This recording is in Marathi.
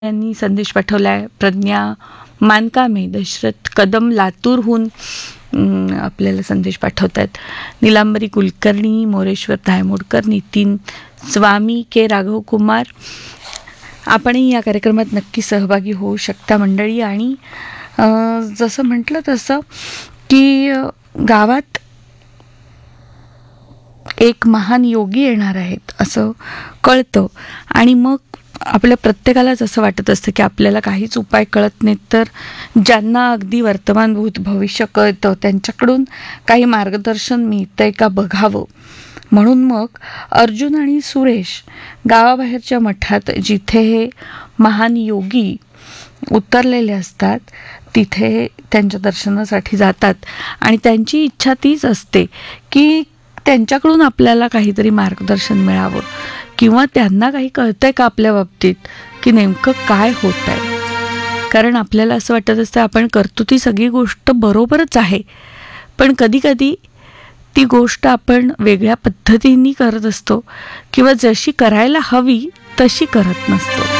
यांनी संदेश पाठवलाय. प्रज्ञा मानकामे दशरथ कदम लातूरहून आपल्याला संदेश पाठवतात. निलांबरी कुलकर्णी, मोरेश्वर धायमोडकर, नितीन स्वामी, के राघव कुमार, आपणही या कार्यक्रमात नक्की सहभागी होऊ शकता मंडळी. आणि जसं म्हटलं तसं की गावात एक महान योगी येणार आहेत असं कळतं आणि मग आपल्या प्रत्येकालाच असं वाटत असतं की आपल्याला काहीच उपाय कळत नाहीत, तर ज्यांना अगदी वर्तमान भूत भविष्य कळतं त्यांच्याकडून काही मार्गदर्शन मिळतंय का बघावं. म्हणून मग अर्जुन आणि सुरेश गावाबाहेरच्या मठात जिथे हे महान योगी उतरलेले असतात तिथे त्यांच्या दर्शनासाठी जातात आणि त्यांची इच्छा तीच असते की त्यांच्याकडून आपल्याला काहीतरी मार्गदर्शन मिळावं किंवा त्यांना काही कळतंय का आपल्या बाबतीत की नेमकं काय होत आहे. कारण आपल्याला असं वाटत असतं आपण करतो ती सगळी गोष्ट बरोबरच आहे, पण कधी कधी ती गोष्ट आपण वेगळ्या पद्धतीने करत असतो किंवा जशी करायला हवी तशी करत नसतो.